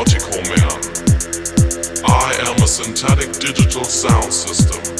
Particle Man. I am a synthetic digital sound system.